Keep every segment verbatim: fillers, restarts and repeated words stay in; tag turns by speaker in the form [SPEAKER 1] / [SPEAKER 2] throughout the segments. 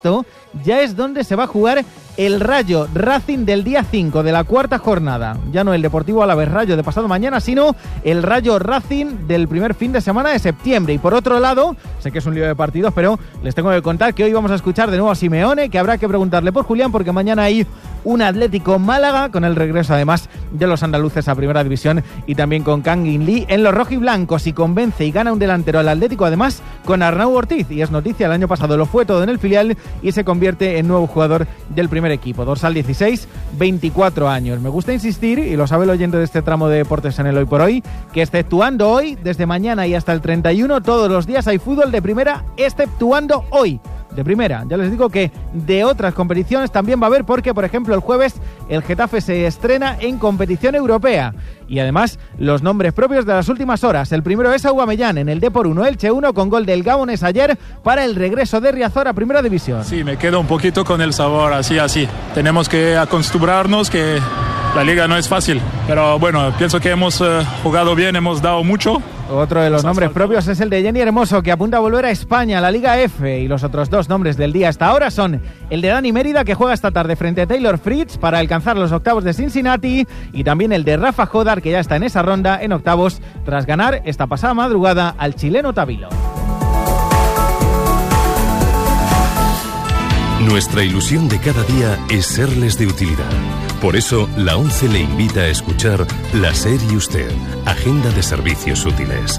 [SPEAKER 1] ya es donde se va a jugar el Rayo Racing del día cinco de la cuarta jornada. Ya no el Deportivo Alavés Rayo de pasado mañana, sino el Rayo Racing del primer fin de semana de septiembre. Y por otro lado, sé que es un lío de partidos, pero les tengo que contar que hoy vamos a escuchar de nuevo a Simeone, que habrá que preguntarle por Julián, porque mañana hay un Atlético Málaga, con el regreso además de los andaluces a Primera División, y también con Kangin Lee en los rojiblancos. Y convence y gana un delantero al Atlético, además con Arnau Ortiz, y es noticia, el año pasado lo fue todo en el filial y se convierte en nuevo jugador del primer equipo. Dorsal dieciséis, veinticuatro años. Me gusta insistir, y lo sabe el oyente de este tramo de deportes en el Hoy por Hoy, que exceptuando hoy, desde mañana y hasta el treinta y uno, todos los días hay fútbol de primera, exceptuando hoy. De primera, ya les digo que de otras competiciones también va a haber, porque por ejemplo el jueves el Getafe se estrena en competición europea, y además los nombres propios de las últimas horas. El primero es Aubameyang en el Depor uno, Elche uno, con gol del Gabones ayer para el regreso de Riazor a Primera División.
[SPEAKER 2] Sí, me quedo un poquito con el sabor así, así. Tenemos que acostumbrarnos que la liga no es fácil, pero bueno, pienso que hemos uh, jugado bien, hemos dado mucho.
[SPEAKER 1] Otro de los nombres propios es el de Jenny Hermoso, que apunta a volver a España, a la Liga F, y los otros dos nombres del día hasta ahora son el de Dani Mérida, que juega esta tarde frente a Taylor Fritz para alcanzar los octavos de Cincinnati, y también el de Rafa Jodar, que ya está en esa ronda en octavos tras ganar esta pasada madrugada al chileno Tabilo.
[SPEAKER 3] Nuestra ilusión de cada día es serles de utilidad. Por eso, la ONCE le invita a escuchar La SER y Usted, Agenda de Servicios Útiles.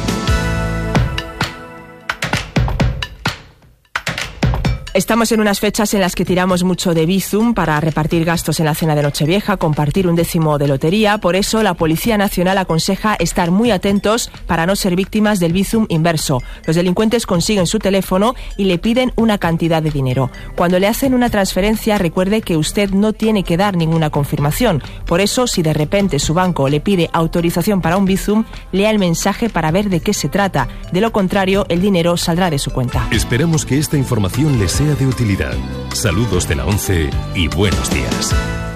[SPEAKER 4] Estamos en unas fechas en las que tiramos mucho de Bizum para repartir gastos en la cena de Nochevieja, compartir un décimo de lotería. Por eso, la Policía Nacional aconseja estar muy atentos para no ser víctimas del Bizum inverso. Los delincuentes consiguen su teléfono y le piden una cantidad de dinero. Cuando le hacen una transferencia, recuerde que usted no tiene que dar ninguna confirmación. Por eso, si de repente su banco le pide autorización para un Bizum, lea el mensaje para ver de qué se trata. De lo contrario, el dinero saldrá de su cuenta.
[SPEAKER 3] Esperamos que esta información les sea de utilidad. Saludos de la ONCE y buenos días.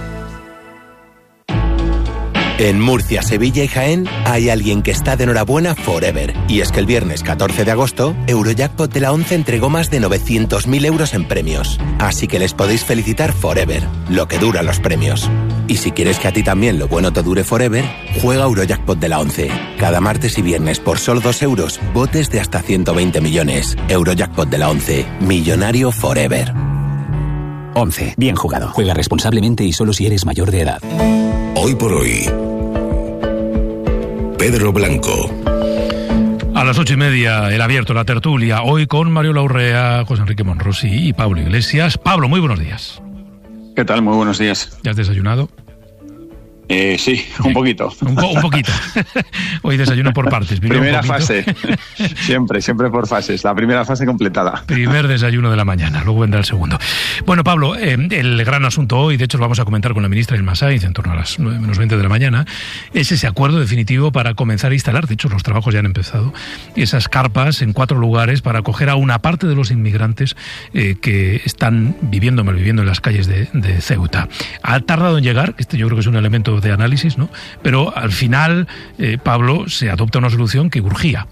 [SPEAKER 5] En Murcia, Sevilla y Jaén hay alguien que está de enhorabuena forever. Y es que el viernes catorce de agosto, Eurojackpot de la ONCE entregó más de novecientos mil euros en premios. Así que les podéis felicitar forever, lo que dura los premios. Y si quieres que a ti también lo bueno te dure forever, juega Eurojackpot de la ONCE. Cada martes y viernes por solo dos euros, botes de hasta ciento veinte millones. Eurojackpot de la ONCE, millonario forever.
[SPEAKER 6] ONCE, bien jugado. Juega responsablemente y solo si eres mayor de edad.
[SPEAKER 7] Hoy por hoy, Pedro Blanco.
[SPEAKER 8] A las ocho y media, el abierto, la tertulia, hoy con Mario Laurrea, José Enrique Monrosi y Pablo Iglesias. Pablo, muy buenos días.
[SPEAKER 9] ¿Qué tal? Muy buenos días.
[SPEAKER 8] ¿Ya has desayunado?
[SPEAKER 9] Eh, sí, un poquito.
[SPEAKER 8] Un, po- un poquito. Hoy desayuno por partes.
[SPEAKER 9] Primera fase. Siempre, siempre por fases. La primera fase completada.
[SPEAKER 8] Primer desayuno de la mañana, luego vendrá el segundo. Bueno, Pablo, eh, el gran asunto hoy, de hecho lo vamos a comentar con la ministra Ilma Sainz en torno a las nueve menos veinte de la mañana, es ese acuerdo definitivo para comenzar a instalar, de hecho los trabajos ya han empezado, esas carpas en cuatro lugares para acoger a una parte de los inmigrantes eh, que están viviendo, malviviendo en las calles de, de Ceuta. Ha tardado en llegar, este yo creo que es un elemento de análisis, ¿no? Pero al final, eh, Pablo, se adopta una solución que urgía.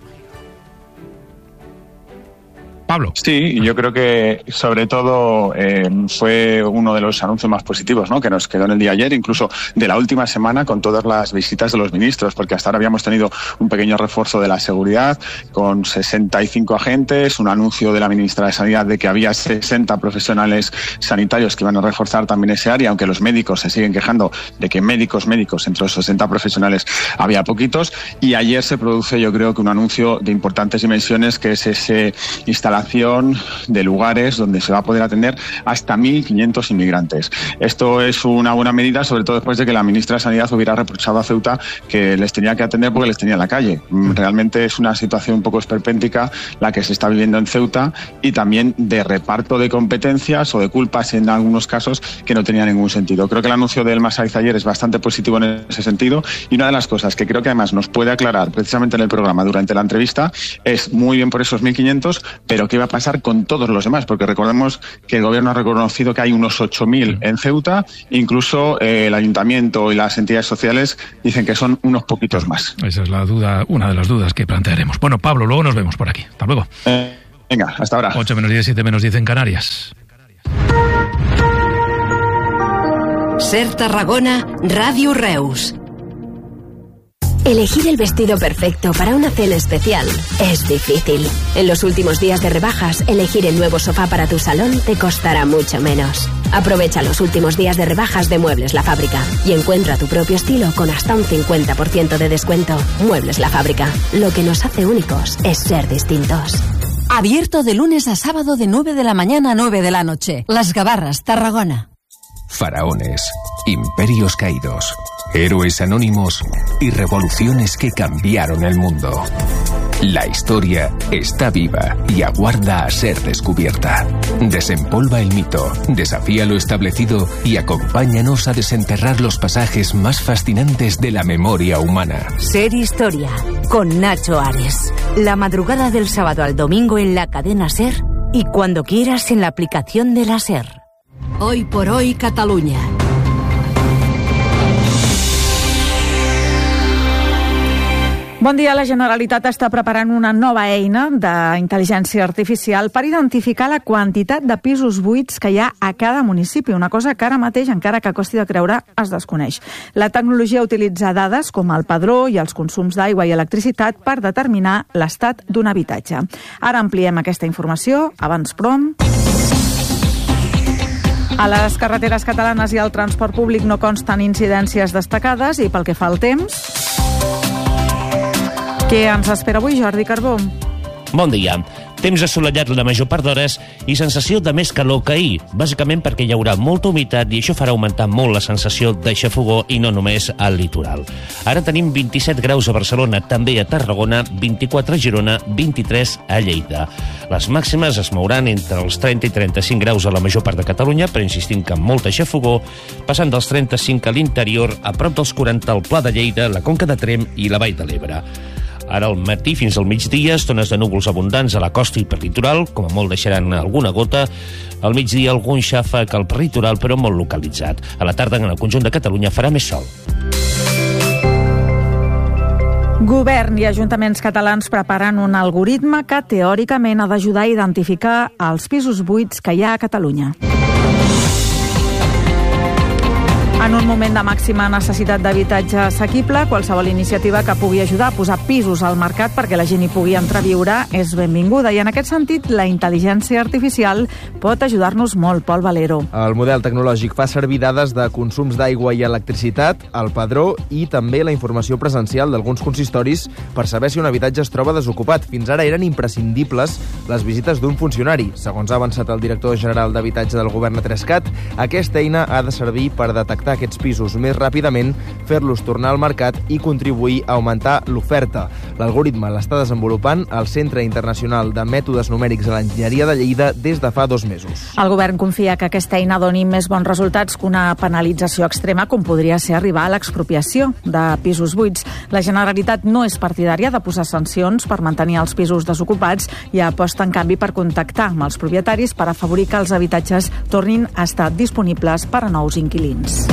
[SPEAKER 8] Pablo.
[SPEAKER 9] Sí, yo creo que sobre todo eh, fue uno de los anuncios más positivos, ¿no?, que nos quedó en el día ayer, incluso de la última semana, con todas las visitas de los ministros, porque hasta ahora habíamos tenido un pequeño refuerzo de la seguridad con sesenta y cinco agentes, un anuncio de la ministra de Sanidad de que había sesenta profesionales sanitarios que iban a reforzar también ese área, aunque los médicos se siguen quejando de que médicos, médicos, entre los sesenta profesionales había poquitos, y ayer se produce, yo creo que un anuncio de importantes dimensiones, que es ese instalación de lugares donde se va a poder atender hasta mil quinientos inmigrantes. Esto es una buena medida, sobre todo después de que la ministra de Sanidad hubiera reprochado a Ceuta que les tenía que atender porque les tenía en la calle. Realmente es una situación un poco esperpéntica la que se está viviendo en Ceuta, y también de reparto de competencias o de culpas en algunos casos que no tenía ningún sentido. Creo que el anuncio de Ilma Sainz ayer es bastante positivo en ese sentido, y una de las cosas que creo que además nos puede aclarar precisamente en el programa durante la entrevista es muy bien por esos mil quinientos, pero qué va a pasar con todos los demás, porque recordemos que el gobierno ha reconocido que hay unos ocho mil en Ceuta, incluso eh, el ayuntamiento y las entidades sociales dicen que son unos poquitos más.
[SPEAKER 8] Esa es la duda, una de las dudas que plantearemos. Bueno, Pablo, luego nos vemos por aquí. Hasta luego.
[SPEAKER 9] Eh, Venga, hasta ahora.
[SPEAKER 8] ocho menos diez, siete menos diez en Canarias.
[SPEAKER 10] Ser Tarragona, Radio Reus.
[SPEAKER 11] Elegir el vestido perfecto para una cena especial es difícil. En los últimos días de rebajas, elegir el nuevo sofá para tu salón te costará mucho menos. Aprovecha los últimos días de rebajas de Muebles La Fábrica y encuentra tu propio estilo con hasta un cincuenta por ciento de descuento. Muebles La Fábrica. Lo que nos hace únicos es ser distintos.
[SPEAKER 10] Abierto de lunes a sábado de nueve de la mañana a nueve de la noche. Las Gabarras, Tarragona.
[SPEAKER 12] Faraones, imperios caídos, héroes anónimos y revoluciones que cambiaron el mundo. La historia está viva y aguarda a ser descubierta. Desempolva el mito, desafía lo establecido y acompáñanos a desenterrar los pasajes más fascinantes de la memoria humana.
[SPEAKER 10] Ser Historia, con Nacho Ares. La madrugada del sábado al domingo en la cadena SER y cuando quieras en la aplicación de la SER. Hoy por hoy, Catalunya.
[SPEAKER 13] Bon dia. La Generalitat està preparant una nova eina d'intel·ligència artificial per identificar la quantitat de pisos buits que hi ha a cada municipi, una cosa que ara mateix, encara que costi de creure, es desconeix. La tecnologia utilitza dades com el padró i els consums d'aigua i electricitat per determinar l'estat d'un habitatge. Ara ampliem aquesta informació, abans prom. A les carreteres catalanes i al transport públic no consten incidències destacades i pel que fa al temps... Què ens espera avui, Jordi Carbó?
[SPEAKER 14] Bon dia. Temps assolellat la major part d'hores i sensació de més calor que ahir, bàsicament perquè hi haurà molta humitat i això farà augmentar molt la sensació d'aixafogor i no només al litoral. Ara tenim vint-i-set graus a Barcelona, també a Tarragona, vint-i-quatre a Girona, vint-i-tres a Lleida. Les màximes es mouran entre els trenta i trenta-cinc graus a la major part de Catalunya, però insistim que amb molta aixafogor, passant dels trenta-cinc a l'interior, a prop dels quaranta al Pla de Lleida, la Conca de Tremp i la Vall de l'Ebre. Ara al matí fins al migdia, estones de núvols abundants a la costa i per litoral, com a molt deixaran alguna gota. Al migdia algun xàfec al litoral, però molt localitzat. A la tarda, en el conjunt de Catalunya, farà més sol.
[SPEAKER 13] Govern i ajuntaments catalans preparen un algoritme que teòricament ha d'ajudar a identificar els pisos buits que hi ha a Catalunya. En un moment de màxima necessitat d'habitatge assequible, qualsevol iniciativa que pugui ajudar a posar pisos al mercat perquè la gent hi pugui entreviure és benvinguda. I en aquest sentit, la intel·ligència artificial pot ajudar-nos molt. Pol Valero.
[SPEAKER 15] El model tecnològic fa servir dades de consums d'aigua i electricitat, el padró i també la informació presencial d'alguns consistoris per saber si un habitatge es troba desocupat. Fins ara eren imprescindibles les visites d'un funcionari. Segons ha avançat el director general d'Habitatge del Govern a Trescat, aquesta eina ha de servir per detectar aquests pisos més ràpidament, fer-los tornar al mercat i contribuir a augmentar l'oferta. L'algoritme l'està desenvolupant el Centre Internacional de Mètodes Numèrics a l'Enginyeria de Lleida des de fa dos mesos.
[SPEAKER 13] El govern confia que aquesta eina doni més bons resultats que una penalització extrema com podria ser arribar a l'expropiació de pisos buits. La Generalitat no és partidària de posar sancions per mantenir els pisos desocupats i aposta en canvi per contactar amb els propietaris per afavorir que els habitatges tornin a estar disponibles per a nous inquilins.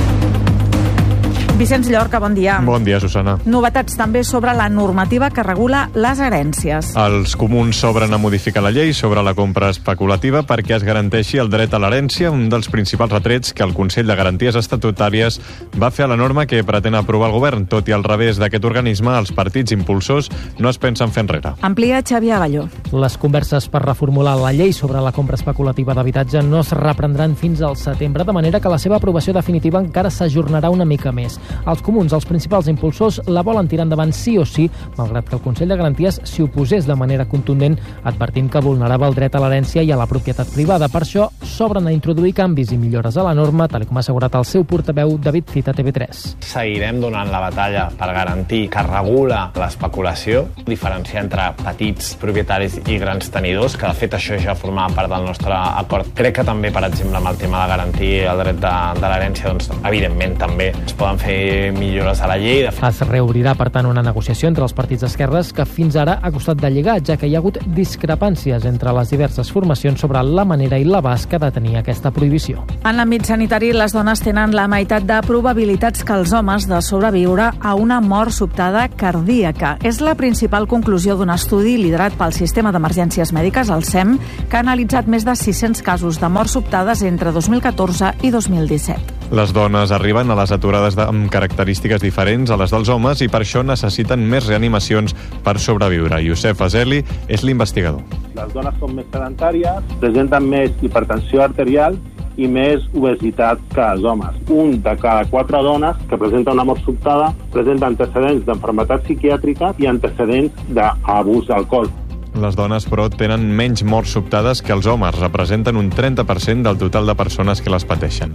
[SPEAKER 13] Vicenç Llorca, bon dia.
[SPEAKER 16] Bon dia, Susana.
[SPEAKER 13] Novetats també sobre la normativa que regula les herències.
[SPEAKER 16] Els comuns s'obren a modificar la llei sobre la compra especulativa perquè es garanteixi el dret a l'herència, un dels principals retrets que el Consell de Garanties Estatutàries va fer a la norma que pretén aprovar el govern. Tot i al revés d'aquest organisme, els partits impulsors no es pensen fer enrere.
[SPEAKER 13] Amplia Xavier Avalló.
[SPEAKER 17] Les converses per reformular la llei sobre la compra especulativa d'habitatge no es reprendran fins al setembre, de manera que la seva aprovació definitiva encara s'ajornarà una mica més. Els comuns, els principals impulsors, la volen tirar endavant sí o sí, malgrat que el Consell de Garanties s'hi oposés de manera contundent, advertint que vulnerava el dret a l'herència i a la propietat privada. Per això s'obren a introduir canvis i millores a la norma, tal com ha assegurat el seu portaveu David Cid a T V tres.
[SPEAKER 18] Seguirem donant la batalla per garantir que regula l'especulació, diferenciar entre petits propietaris i grans tenidors, que de fet això ja formava part del nostre acord. Crec que també, per exemple, amb el tema de garantir el dret de, de l'herència, doncs, evidentment també es poden fer fer millores a la llei.
[SPEAKER 17] Es reobrirà, per tant, una negociació entre els partits d'esquerres que fins ara ha costat de lligar, ja que hi ha hagut discrepàncies entre les diverses formacions sobre la manera i l'abast que ha de tenir aquesta prohibició.
[SPEAKER 13] En l'àmbit sanitari, les dones tenen la meitat de probabilitats que els homes de sobreviure a una mort sobtada cardíaca. És la principal conclusió d'un estudi liderat pel Sistema d'Emergències Mèdiques, el S E M, que ha analitzat més de sis-cents casos de morts sobtades entre dos mil catorze i dos mil disset.
[SPEAKER 16] Les dones arriben a les aturades de, amb característiques diferents a les dels homes i per això necessiten més reanimacions per sobreviure. Youssef Azeli és l'investigador.
[SPEAKER 19] Les dones són més sedentàries, presenten més hipertensió arterial i més obesitat que els homes. Un de cada quatre dones que presenta una mort sobtada presenta antecedents d'enfermetat psiquiàtrica i antecedents d'abús d'alcohol.
[SPEAKER 16] Les dones, però, tenen menys morts sobtades que els homes. Representen un trenta per cent del total de persones que les pateixen.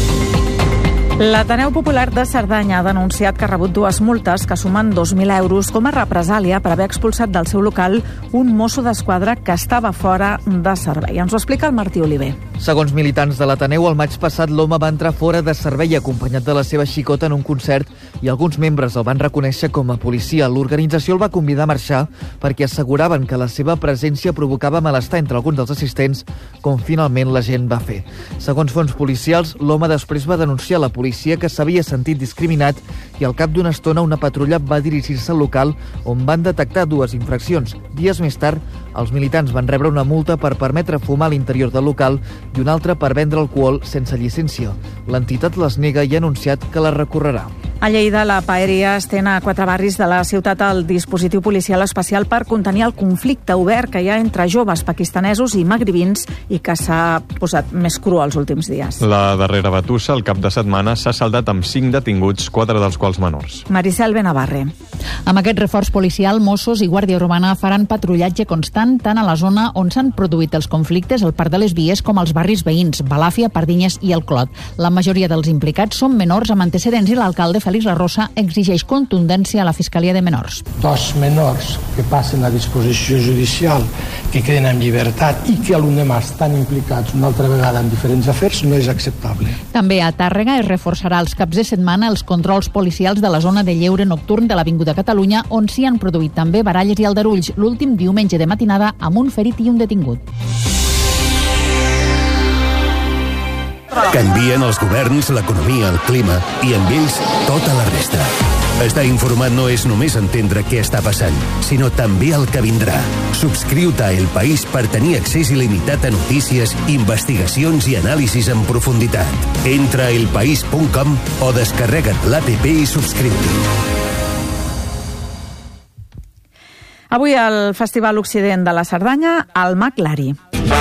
[SPEAKER 13] L'Ateneu Popular de Cerdanya ha denunciat que ha rebut dues multes que sumen dos mil euros com a represàlia per haver expulsat del seu local un mosso d'esquadra que estava fora de servei. Ens ho explica el Martí Oliver.
[SPEAKER 20] Segons militants de l'Ateneu, el maig passat l'home va entrar fora de servei acompanyat de la seva xicota en un concert i alguns membres el van reconèixer com a policia. L'organització el va convidar a marxar perquè asseguraven que la seva presència provocava malestar entre alguns dels assistents, com finalment la gent va fer. Segons fonts policials, l'home després va denunciar a la policia que s'havia sentit discriminat i al cap d'una estona una patrulla va dirigir-se al local on van detectar dues infraccions. Dies més tard, els militants van rebre una multa per permetre fumar a l'interior del local i una altra per vendre alcohol sense llicència. L'entitat les nega i ha anunciat que la recorrerà.
[SPEAKER 13] A Lleida, la Paeria estén a quatre barris de la ciutat el dispositiu policial especial per contenir el conflicte obert que hi ha entre joves pakistanesos i magribins i que s'ha posat més cru els últims dies.
[SPEAKER 16] La darrera batussa, el cap de setmana, s'ha saldat amb cinc detinguts, quatre dels quals menors.
[SPEAKER 13] Maricel Benavarre.
[SPEAKER 21] Amb aquest reforç policial, Mossos i Guàrdia Urbana faran patrullatge constant tant a la zona on s'han produït els conflictes, el Parc de les Vies, com als barris veïns, Balàfia, Pardinyes i el Clot. La majoria dels implicats són menors amb antecedents i l'alcalde Félix Larrosa exigeix contundència a la Fiscalia de Menors.
[SPEAKER 22] Dos menors que passen a disposició judicial, que queden en llibertat i que a l'endemà estan implicats una altra vegada en diferents afers no és acceptable.
[SPEAKER 21] També a Tàrrega es reforçarà els caps de setmana els controls policials de la zona de lleure nocturn de l'Avinguda Catalunya, on s'hi han produït també baralles i aldarulls l'últim diumenge de matinada amb un ferit i un detingut.
[SPEAKER 7] Canvien els governs, l'economia, el clima i amb ells tota la resta. Estar informat no és només entendre què està passant, sinó també el que vindrà. Subscriu-te a El País per tenir accés il·limitat a notícies, investigacions i anàlisis en profunditat. Entra a elpaís punt com o descarrega't l'app i subscriu-t'hi.
[SPEAKER 13] Avui al Festival Occident de la Cerdanya, el Mag Lari.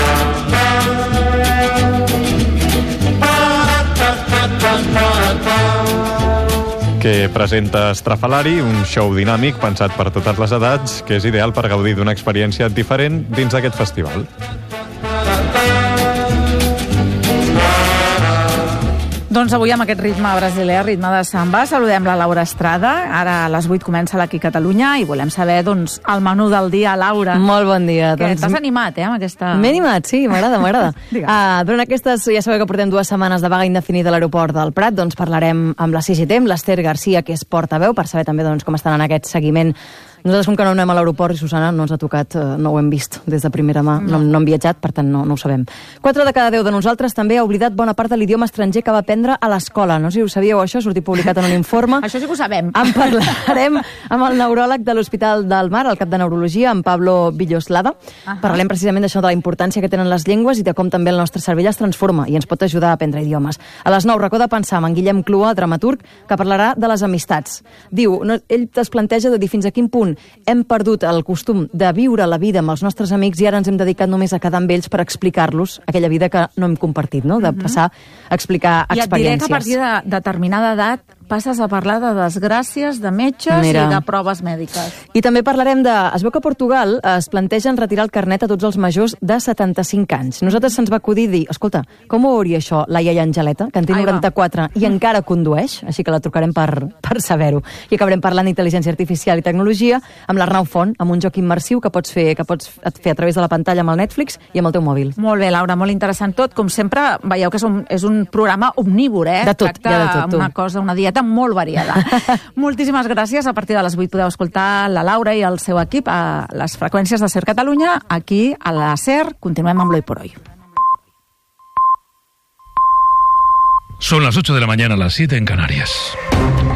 [SPEAKER 16] Que presenta Estrafalari, un show dinàmic pensat per totes les edats, que és ideal per gaudir d'una experiència diferent dins d'aquest festival.
[SPEAKER 13] Doncs avui amb aquest ritme brasiler, ritme de samba, saludem la Laura Estrada. Ara a les vuit comença l'Aquí Catalunya i volem saber doncs, el menú del dia, Laura.
[SPEAKER 23] Molt bon dia.
[SPEAKER 13] Que
[SPEAKER 23] doncs...
[SPEAKER 13] t'has animat, eh, amb aquesta...
[SPEAKER 23] M'he animat, sí, m'agrada, m'agrada. uh, durant aquestes, ja sabeu que portem dues setmanes de vaga indefinida a l'aeroport del Prat, doncs parlarem amb la C G T, amb l'Ester Garcia, que és portaveu, per saber també doncs, com estan en aquest seguiment. Nosaltres, com que no anem a l'aeroport, i Susana, no ens ha tocat, eh, no ho hem vist des de primera mà, no, no hem viatjat, per tant no, no ho sabem. Quatre de cada deu de nosaltres també ha oblidat bona part de l'idioma estranger que va aprendre a l'escola. No sé si ho sabíeu, això, ha sortit publicat en un informe.
[SPEAKER 13] Això sí que ho sabem.
[SPEAKER 23] En parlarem amb el neuròleg de l'Hospital del Mar, el cap de Neurologia, en Pablo Villoslada. Uh-huh. Parlarem precisament d'això, de la importància que tenen les llengües i de com també el nostre cervell es transforma i ens pot ajudar a aprendre idiomes. A les nou, racó de pensar amb en Guillem Clua, dramaturg, que parlarà de les amistats. Diu, no, ell es planteja de dir fins a quin punt hem perdut el costum de viure la vida amb els nostres amics i ara ens hem dedicat només a quedar amb ells per explicar-los aquella vida que no hem compartit, no? De passar a explicar
[SPEAKER 13] I
[SPEAKER 23] experiències.
[SPEAKER 13] I et diré que a partir de determinada edat passes a parlar de desgràcies, de metges Mira. i de proves mèdiques.
[SPEAKER 23] I també parlarem de... Es veu que a Portugal es plantegen retirar el carnet a tots els majors de setanta-cinc anys. Nosaltres se'ns va acudir dir, escolta, com ho hauria això la iaia Angeleta, que en té noranta-quatre i encara condueix, així que la trucarem per, per saber-ho. I acabarem parlant d'intel·ligència artificial i tecnologia amb l'Arnau Font, amb un joc immersiu que pots fer que pots fer a través de la pantalla amb el Netflix i amb el teu mòbil.
[SPEAKER 13] Molt bé, Laura, molt interessant tot. Com sempre, veieu que és un, és un programa omnívor, eh?
[SPEAKER 23] De tot,
[SPEAKER 13] Tracta
[SPEAKER 23] ja de tot, tu.
[SPEAKER 13] una cosa, una dieta actualitat molt variada. Moltíssimes gràcies. A partir de les vuit podeu escoltar la Laura i el seu equip a les freqüències de SER Catalunya. Aquí, a la SER, continuem amb l'Hoy por Hoy.
[SPEAKER 8] Son las ocho de la mañana, las siete en Canarias.